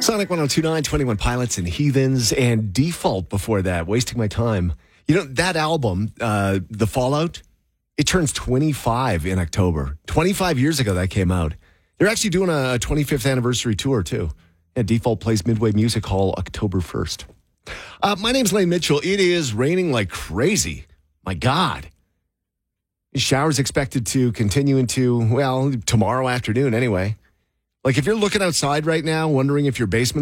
Sonic 1029, 21 Pilots and Heathens, and Default before that, Wasting My Time. You know, that album, The Fallout, it turns 25 in October. 25 years ago that came out. They're actually doing a 25th anniversary tour, too. And Default plays Midway Music Hall October 1st. My name's Lane Mitchell. It is raining like crazy. My God. Showers expected to continue into, well, tomorrow afternoon anyway. Like if you're looking outside right now, wondering if your basement